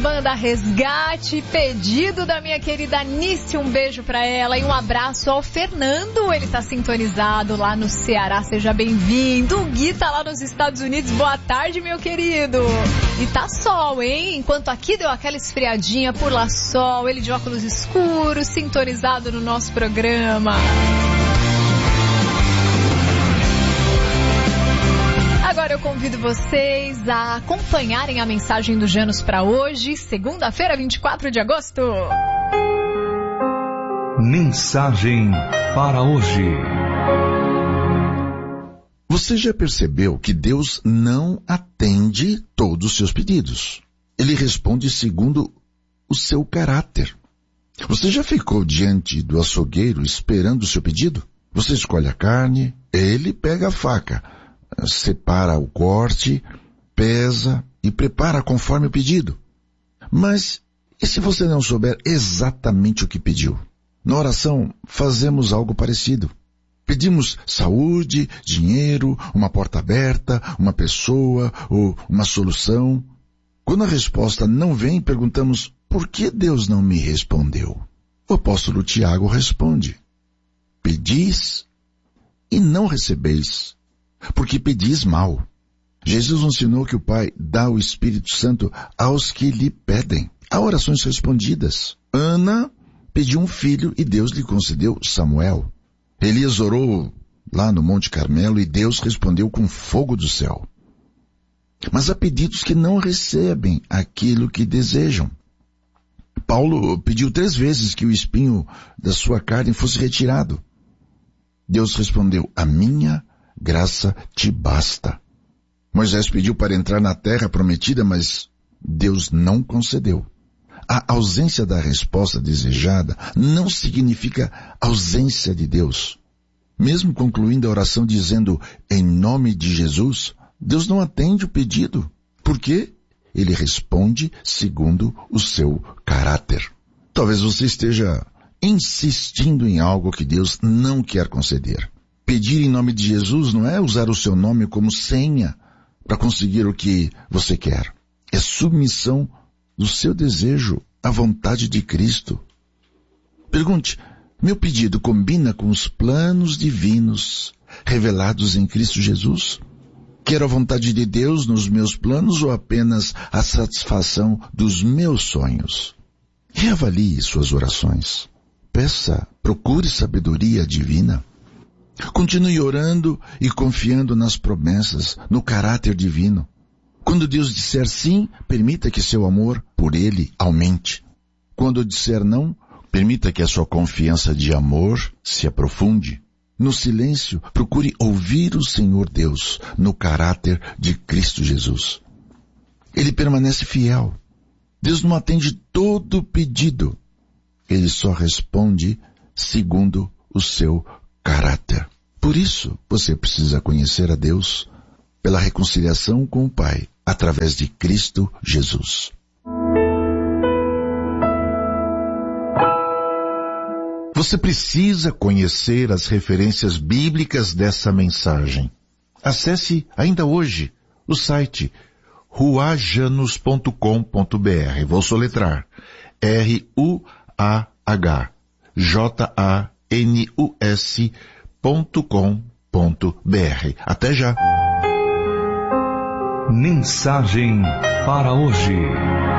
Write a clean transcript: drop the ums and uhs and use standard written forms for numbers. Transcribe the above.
banda Resgate, pedido da minha querida Nice, um beijo pra ela e um abraço ao Fernando, ele tá sintonizado lá no Ceará, seja bem-vindo. O Gui tá lá nos Estados Unidos, boa tarde, meu querido. E tá sol, hein? Enquanto aqui deu aquela esfriadinha, por lá sol, ele de óculos escuros, sintonizado no nosso programa. Agora eu convido vocês a acompanharem a mensagem do Janus para hoje, segunda-feira, 24 de agosto. Mensagem para hoje. Você já percebeu que Deus não atende todos os seus pedidos? Ele responde segundo o seu caráter. Você já ficou diante do açougueiro esperando o seu pedido? Você escolhe a carne, ele pega a faca, separa o corte, pesa e prepara conforme o pedido. Mas e se você não souber exatamente o que pediu? Na oração, fazemos algo parecido. Pedimos saúde, dinheiro, uma porta aberta, uma pessoa ou uma solução. Quando a resposta não vem, perguntamos, por que Deus não me respondeu? O apóstolo Tiago responde, pedis e não recebeis, porque pedis mal. Jesus ensinou que o Pai dá o Espírito Santo aos que lhe pedem. Há orações respondidas. Ana pediu um filho e Deus lhe concedeu Samuel. Elias orou lá no Monte Carmelo e Deus respondeu com fogo do céu. Mas há pedidos que não recebem aquilo que desejam. Paulo pediu 3 vezes que o espinho da sua carne fosse retirado. Deus respondeu, a minha graça te basta. Moisés pediu para entrar na terra prometida, mas Deus não concedeu. A ausência da resposta desejada não significa ausência de Deus. Mesmo concluindo a oração dizendo, em nome de Jesus, Deus não atende o pedido. Por quê? Ele responde segundo o seu caráter. Talvez você esteja insistindo em algo que Deus não quer conceder. Pedir em nome de Jesus não é usar o seu nome como senha para conseguir o que você quer. É submissão do seu desejo à vontade de Cristo. Pergunte, meu pedido combina com os planos divinos revelados em Cristo Jesus? Quero a vontade de Deus nos meus planos ou apenas a satisfação dos meus sonhos? Reavalie suas orações. Procure sabedoria divina. Continue orando e confiando nas promessas, no caráter divino. Quando Deus disser sim, permita que seu amor por Ele aumente. Quando disser não, permita que a sua confiança de amor se aprofunde. No silêncio, procure ouvir o Senhor Deus no caráter de Cristo Jesus. Ele permanece fiel. Deus não atende todo pedido. Ele só responde segundo o seu caráter. Por isso, você precisa conhecer a Deus pela reconciliação com o Pai, através de Cristo Jesus. Você precisa conhecer as referências bíblicas dessa mensagem. Acesse ainda hoje o site ruajanus.com.br. Vou soletrar. ruajanus.com.br. Até já. Mensagem para hoje.